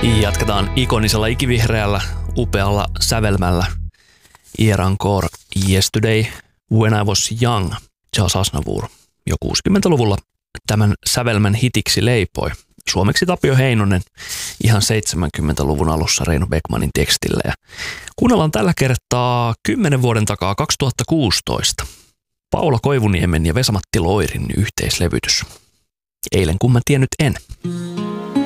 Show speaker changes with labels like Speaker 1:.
Speaker 1: Jatketaan ikonisella ikivihreällä, upealla sävelmällä. Iran Core Yesterday When I Was Young, Charles Aznavour jo 60-luvulla tämän sävelmän hitiksi leipoi. Suomeksi Tapio Heinonen ihan 70-luvun alussa Reino Beckmanin tekstillä. Ja kuunnellaan tällä kertaa 10 vuoden takaa 2016. Paula Koivuniemen ja Vesa-Matti Loirin yhteislevytys. Eilen kun mä tiennyt en.